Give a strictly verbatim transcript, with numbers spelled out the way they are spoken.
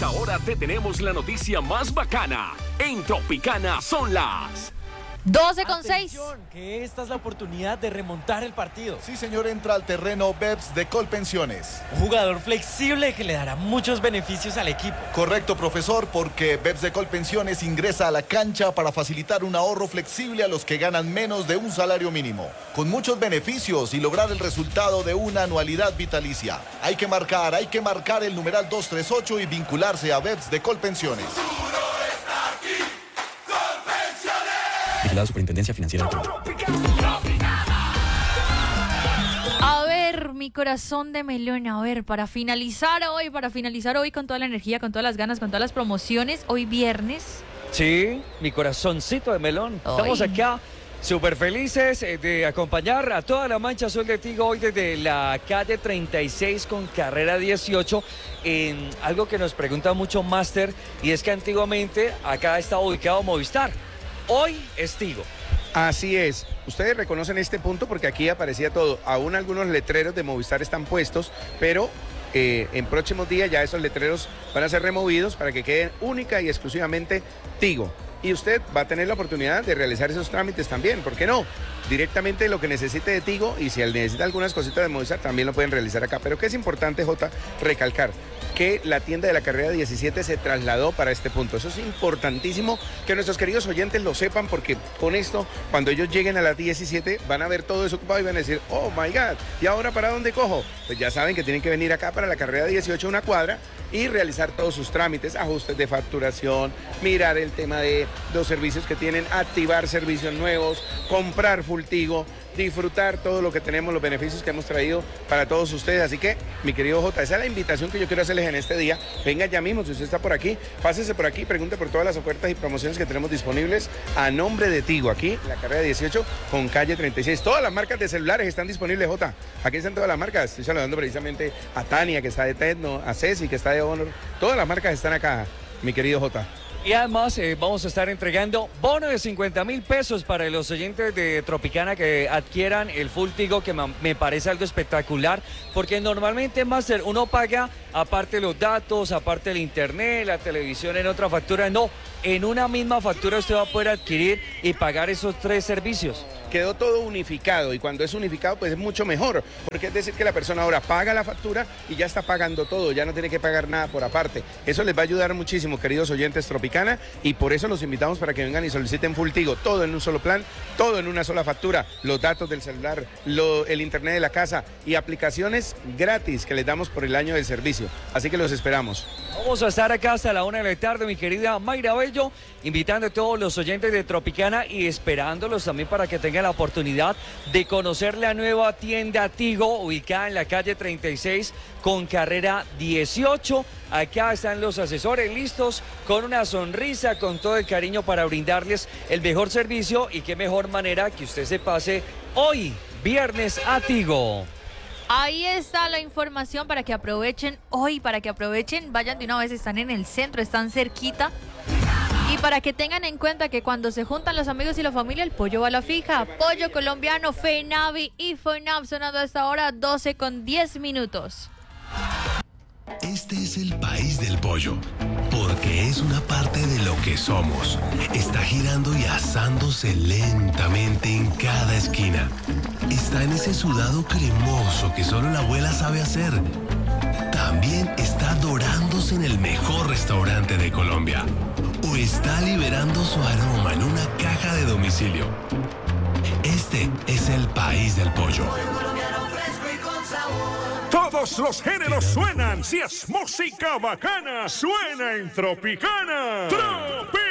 esta hora te tenemos la noticia más bacana. En Tropicana son las doce con seis. Que esta es la oportunidad de remontar el partido. Sí, señor, entra al terreno Bebs de Colpensiones. Un jugador flexible que le dará muchos beneficios al equipo. Correcto, profesor, porque Bebs de Colpensiones ingresa a la cancha para facilitar un ahorro flexible a los que ganan menos de un salario mínimo, con muchos beneficios y lograr el resultado de una anualidad vitalicia. Hay que marcar, hay que marcar el numeral doscientos treinta y ocho y vincularse a Bebs de Colpensiones. La Superintendencia Financiera de Colombia. A ver, mi corazón de melón, a ver, para finalizar hoy, para finalizar hoy con toda la energía, con todas las ganas, con todas las promociones, hoy viernes. Sí, mi corazoncito de melón. Hoy. Estamos acá súper felices de acompañar a toda la Mancha Azul de Tigo hoy desde la calle treinta y seis con carrera dieciocho en algo que nos pregunta mucho Master, y es que antiguamente acá estaba ubicado Movistar. Hoy es Tigo. Así es. Ustedes reconocen este punto porque aquí aparecía todo. Aún algunos letreros de Movistar están puestos, pero eh, en próximos días ya esos letreros van a ser removidos para que queden única y exclusivamente Tigo. Y usted va a tener la oportunidad de realizar esos trámites también, ¿por qué no? Directamente lo que necesite de Tigo, y si él necesita algunas cositas de Movistar también lo pueden realizar acá. Pero que es importante, Jota, recalcar que la tienda de la carrera diecisiete se trasladó para este punto. Eso es importantísimo que nuestros queridos oyentes lo sepan, porque con esto, cuando ellos lleguen a las diecisiete, van a ver todo desocupado y van a decir, oh my God, ¿y ahora para dónde cojo? Pues ya saben que tienen que venir acá para la carrera dieciocho, una cuadra, y realizar todos sus trámites, ajustes de facturación, mirar el tema de los servicios que tienen, activar servicios nuevos, comprar Full Tigo, disfrutar todo lo que tenemos, los beneficios que hemos traído para todos ustedes. Así que, mi querido Jota, esa es la invitación que yo quiero hacerles en este día. Venga ya mismo, si usted está por aquí, pásese por aquí, pregunte por todas las ofertas y promociones que tenemos disponibles a nombre de Tigo, aquí, la carrera dieciocho con calle treinta y seis. Todas las marcas de celulares están disponibles, Jota. Aquí están todas las marcas. Estoy saludando precisamente a Tania, que está de Tecno, a Ceci, que está de Honor. Todas las marcas están acá, mi querido Jota. Y además eh, vamos a estar entregando bono de cincuenta mil pesos para los oyentes de Tropicana que adquieran el Full Tigo, que me parece algo espectacular, porque normalmente, Master, uno paga aparte los datos, aparte el internet, la televisión en otra factura. No, en una misma factura usted va a poder adquirir y pagar esos tres servicios. Quedó todo unificado, y cuando es unificado pues es mucho mejor, porque es decir que la persona ahora paga la factura y ya está pagando todo, ya no tiene que pagar nada por aparte. Eso les va a ayudar muchísimo, queridos oyentes Tropicana, y por eso los invitamos para que vengan y soliciten Full Tigo, todo en un solo plan, todo en una sola factura, los datos del celular, lo, el internet de la casa y aplicaciones gratis que les damos por el año de servicio. Así que los esperamos. Vamos a estar acá hasta la una de la tarde, mi querida Mayra Bello, invitando a todos los oyentes de Tropicana y esperándolos también para que tengan la oportunidad de conocer la nueva tienda Tigo, ubicada en la calle treinta y seis con carrera dieciocho. Acá están los asesores listos, con una sonrisa, con todo el cariño para brindarles el mejor servicio, y qué mejor manera que usted se pase hoy, viernes, a Tigo. Ahí está la información para que aprovechen hoy, para que aprovechen, vayan de una vez, están en el centro, están cerquita. Y para que tengan en cuenta que cuando se juntan los amigos y la familia, el pollo va a la fija. Pollo colombiano, FENAVI y FONAV, sonando a esta hora, doce con diez minutos. Este es el país del pollo, porque es una parte de lo que somos. Está girando y asándose lentamente en cada esquina. Está en ese sudado cremoso que solo la abuela sabe hacer. También está dorándose en el mejor restaurante de Colombia. O está liberando su aroma en una caja de domicilio. Este es el país del pollo. Todos los géneros suenan. Si es música bacana, suena en Tropicana. Tropicana.